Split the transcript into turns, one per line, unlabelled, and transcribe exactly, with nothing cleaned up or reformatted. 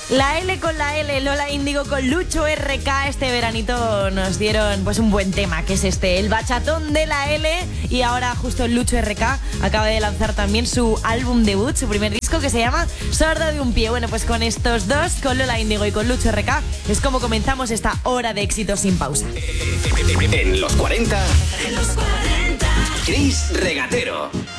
La L con la L, Lola Índigo con Lucho R K. Este veranito nos dieron pues un buen tema, que es este, el bachatón de la L. Y ahora justo Lucho R K acaba de lanzar también su álbum debut, su primer disco, que se llama Sordo de un pie. Bueno, pues con estos dos, con Lola Índigo y con Lucho R K, es como comenzamos esta hora de éxitos sin pausa.
En los cuarenta, en los cuarenta, Chris Regatero.